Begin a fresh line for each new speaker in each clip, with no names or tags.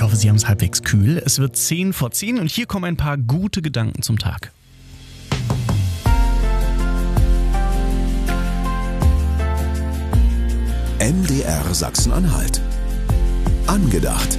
Ich hoffe, Sie haben es halbwegs kühl. Es wird 10 vor 10 und hier kommen ein paar gute Gedanken zum Tag.
MDR Sachsen-Anhalt. Angedacht.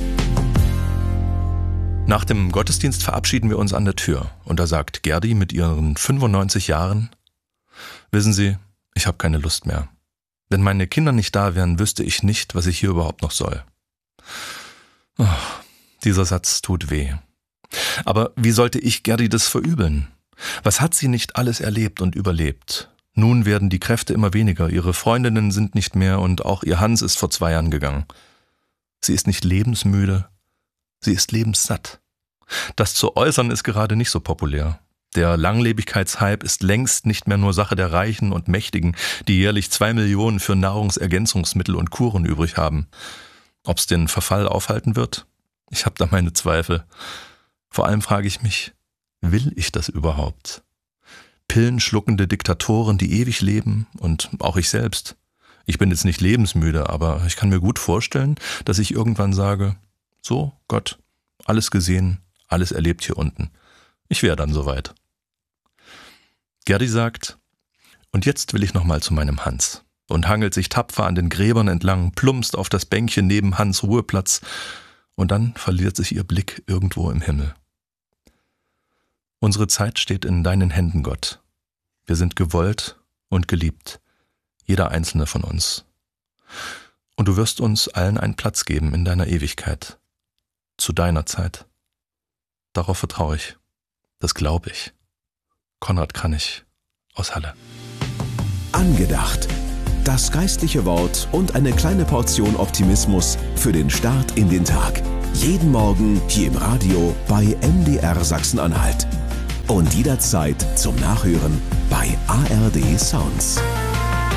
Nach dem Gottesdienst verabschieden wir uns an der Tür und da sagt Gerdi mit ihren 95 Jahren: Wissen Sie, ich habe keine Lust mehr. Wenn meine Kinder nicht da wären, wüsste ich nicht, was ich hier überhaupt noch soll. Oh, dieser Satz tut weh. Aber wie sollte ich Gerdi das verübeln? Was hat sie nicht alles erlebt und überlebt? Nun werden die Kräfte immer weniger, ihre Freundinnen sind nicht mehr und auch ihr Hans ist vor 2 Jahren gegangen. Sie ist nicht lebensmüde, sie ist lebenssatt. Das zu äußern ist gerade nicht so populär. Der Langlebigkeitshype ist längst nicht mehr nur Sache der Reichen und Mächtigen, die jährlich 2 Millionen für Nahrungsergänzungsmittel und Kuren übrig haben. Ob's den Verfall aufhalten wird? Ich habe da meine Zweifel. Vor allem frage ich mich, will ich das überhaupt? Pillenschluckende Diktatoren, die ewig leben und auch ich selbst. Ich bin jetzt nicht lebensmüde, aber ich kann mir gut vorstellen, dass ich irgendwann sage, so Gott, alles gesehen, alles erlebt hier unten. Ich wäre dann soweit. Gerdi sagt, und jetzt will ich nochmal zu meinem Hans und hangelt sich tapfer an den Gräbern entlang, plumpst auf das Bänkchen neben Hans' Ruheplatz und dann verliert sich ihr Blick irgendwo im Himmel. Unsere Zeit steht in deinen Händen, Gott. Wir sind gewollt und geliebt, jeder einzelne von uns. Und du wirst uns allen einen Platz geben in deiner Ewigkeit, zu deiner Zeit. Darauf vertraue ich, das glaube ich. Konrad Kranich aus Halle.
Angedacht. Das geistliche Wort und eine kleine Portion Optimismus für den Start in den Tag. Jeden Morgen hier im Radio bei MDR Sachsen-Anhalt. Und jederzeit zum Nachhören bei ARD Sounds.